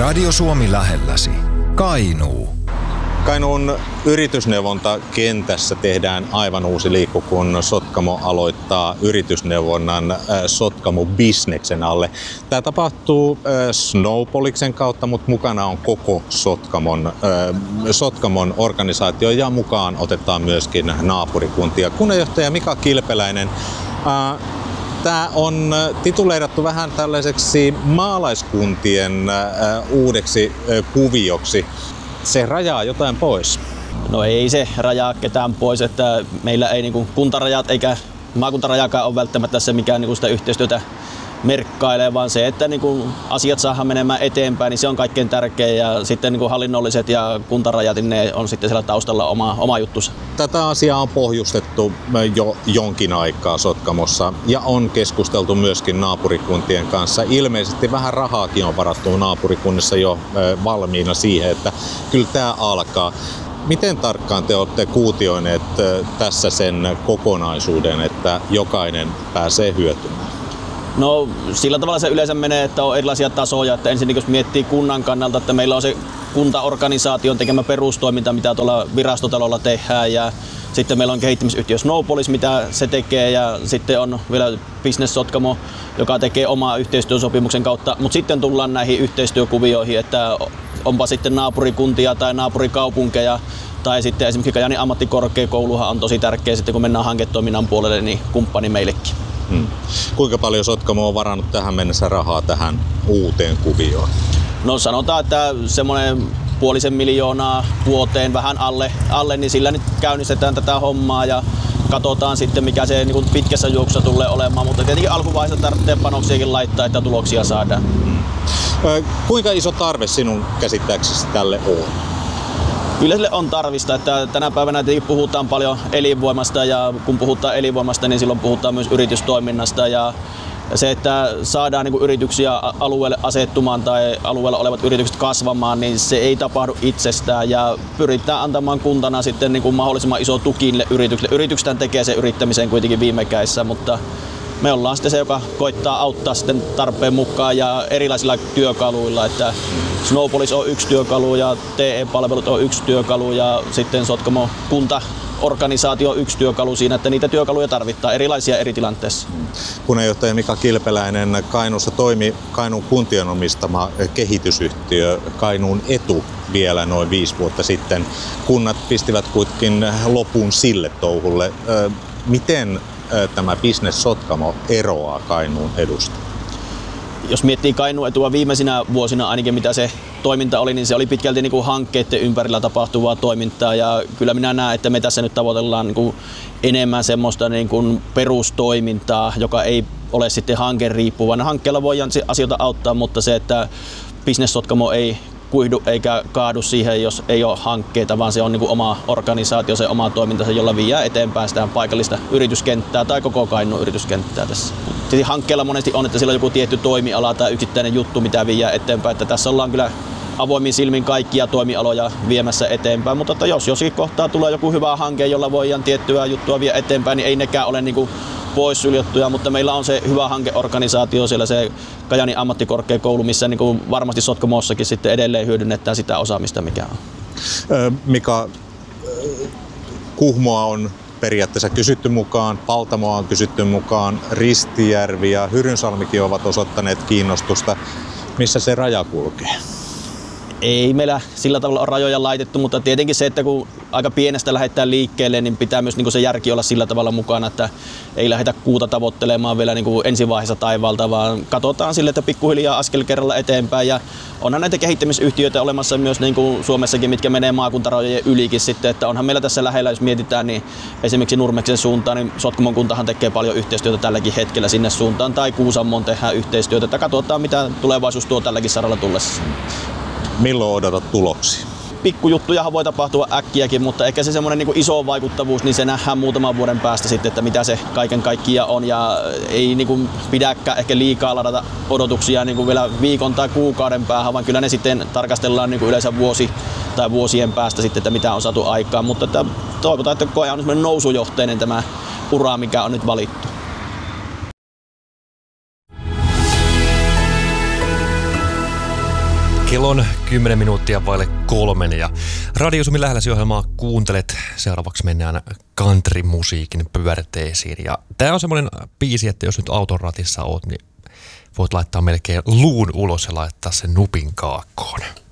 Radio Suomi lähelläsi. Kainuu. Kainuun yritysneuvontakentässä tehdään aivan uusi liikku, kun Sotkamo aloittaa yritysneuvonnan Sotkamo-bisneksen alle. Tämä tapahtuu Snowpoliksen kautta, mutta mukana on koko Sotkamon organisaatio ja mukaan otetaan myöskin naapurikuntia. Kunnanjohtaja Mika Kilpeläinen, tämä on tituleerattu vähän tällaiseksi maalaiskuntien uudeksi kuvioksi. Se rajaa jotain pois. No ei se rajaa ketään pois, että meillä ei niin kuin kuntarajat eikä maakuntarajakaan ole välttämättä se, mikä niin kuin sitä yhteistyötä merkkailee, vaan se, että niin kuin asiat saadaan menemään eteenpäin, niin se on kaikkein tärkein, ja sitten niin kuin hallinnolliset ja kuntarajat, niin ne on sitten siellä taustalla oma juttusa. Tätä asiaa on pohjustettu jo jonkin aikaa Sotkamossa ja on keskusteltu myöskin naapurikuntien kanssa. Ilmeisesti vähän rahaakin on varattu naapurikunnissa jo valmiina siihen, että kyllä tämä alkaa. Miten tarkkaan te olette kuutioineet tässä sen kokonaisuuden, että jokainen pääsee hyötymään? No sillä tavalla se yleensä menee, että on erilaisia tasoja, että ensin jos miettii kunnan kannalta, että meillä on se kuntaorganisaation tekemä perustoiminta, mitä tuolla virastotalolla tehdään, ja sitten meillä on kehittämisyhtiö Snowpolis, mitä se tekee, ja sitten on vielä Business Sotkamo, joka tekee omaa yhteistyösopimuksen kautta, mutta sitten tullaan näihin yhteistyökuvioihin, että onpa sitten naapurikuntia tai naapurikaupunkeja, tai sitten esimerkiksi Kajaanin ammattikorkeakouluhan on tosi tärkeä sitten, kun mennään hanketoiminnan puolelle, niin kumppani meillekin. Kuinka paljon Sotkamo on varannut tähän mennessä rahaa tähän uuteen kuvioon? No sanotaan, että semmoinen 500 000 vuoteen vähän alle, niin sillä nyt käynnistetään tätä hommaa ja katsotaan sitten, mikä se niin kuin pitkässä juoksussa tulee olemaan, mutta tietenkin alkuvaiheessa tarvitsee panoksiakin laittaa, että tuloksia saadaan. Kuinka iso tarve sinun käsittääksesi tälle on? Kyllä sille on tarvista, että tänä päivänä tietenkin puhutaan paljon elinvoimasta, ja kun puhutaan elinvoimasta, niin silloin puhutaan myös yritystoiminnasta, ja se, että saadaan niin kuin yrityksiä alueelle asettumaan tai alueella olevat yritykset kasvamaan, niin se ei tapahdu itsestään, ja pyritään antamaan kuntana sitten niin kuin mahdollisimman iso tuki yrityksille. Yrityksethän tekee sen yrittämisen kuitenkin viime kädessä, mutta me ollaan sitten se, joka koittaa auttaa sitten tarpeen mukaan ja erilaisilla työkaluilla, että Snowpolis on yksi työkalu ja TE-palvelut on yksi työkalu ja sitten Sotkamo kuntaorganisaatio on yksi työkalu siinä, että niitä työkaluja tarvitaan erilaisia eri tilanteissa. Kunnanjohtaja Mika Kilpeläinen, Kainuussa toimi Kainuun kuntien omistama kehitysyhtiö Kainuun Etu vielä noin 5 vuotta sitten. Kunnat pistivät kuitenkin lopun sille touhulle. Miten tämä Business Sotkamo eroaa Kainuun Edusta? Jos miettii Kainuun Etua viimeisinä vuosina ainakin mitä se toiminta oli, niin se oli pitkälti niin kuin hankkeiden ympärillä tapahtuvaa toimintaa, ja kyllä minä näen, että me tässä nyt tavoitellaan niin kuin enemmän semmoista niin kuin perustoimintaa, joka ei ole sitten hankeriippuvainen. Hankkeella voidaan asioita auttaa, mutta se, että Business Sotkamo ei kuihdu eikä kaadu siihen, jos ei ole hankkeita, vaan se on niin kuin oma organisaatio, se oma toiminta, jolla viedään eteenpäin sitä paikallista yrityskenttää tai koko Kainuun yrityskenttää tässä. Tietysti hankkeella monesti on, että sillä on joku tietty toimiala tai yksittäinen juttu, mitä viedään eteenpäin, että tässä ollaan kyllä avoimin silmin kaikkia toimialoja viemässä eteenpäin, mutta että jos jossakin kohtaa tulee joku hyvä hanke, jolla voidaan tiettyä juttua viedä eteenpäin, niin ei nekään ole niin kuin poissuljettuja, mutta meillä on se hyvä hankeorganisaatio siellä, se Kajaanin ammattikorkeakoulu, missä niin kuin varmasti Sotkamossakin sitten edelleen hyödynnetään sitä osaamista, mikä on. Mika, Kuhmoa on periaatteessa kysytty mukaan, Paltamoa on kysytty mukaan, Ristijärvi ja Hyrynsalmikin ovat osoittaneet kiinnostusta. Missä se raja kulkee? Ei meillä sillä tavalla ole rajoja laitettu, mutta tietenkin se, että kun aika pienestä lähdetään liikkeelle, niin pitää myös niin kuin se järki olla sillä tavalla mukana, että ei lähdetä kuuta tavoittelemaan vielä niin kuin ensivaiheessa taivaalta, vaan katsotaan sille, että pikkuhiljaa askel kerralla eteenpäin. Ja onhan näitä kehittämisyhtiöitä olemassa myös niin kuin Suomessakin, mitkä menee maakuntarajojen ylikin sitten, että onhan meillä tässä lähellä, jos mietitään, niin esimerkiksi Nurmeksen suuntaan, niin Sotkamon kuntahan tekee paljon yhteistyötä tälläkin hetkellä sinne suuntaan, tai Kuusamoon tehdään yhteistyötä, että katsotaan mitä tulevaisuus tuo tälläkin saralla tullessa. Milloin odotat tuloksia? Pikkujuttujahan voi tapahtua äkkiäkin, mutta ehkä se semmoinen niin iso vaikuttavuus, niin se nähdään muutaman vuoden päästä sitten, että mitä se kaiken kaikkiaan on, ja ei niin kuin pidäkään ehkä liikaa ladata odotuksia niin kuin vielä viikon tai kuukauden päähän, vaan kyllä ne sitten tarkastellaan niin kuin yleensä vuosi tai vuosien päästä sitten, että mitä on saatu aikaan, mutta että toivotaan, että koko ajan on semmoinen nousujohteinen tämä ura, mikä on nyt valittu. Kello on 10 minuuttia vaille 3 ja Radio Suomi lähelläsi -ohjelmaa kuuntelet. Seuraavaksi mennään country-musiikin pyörteisiin. Ja tää on semmoinen biisi, että jos nyt auton ratissa oot, niin voit laittaa melkein luun ulos ja laittaa sen nupin kaakkoon.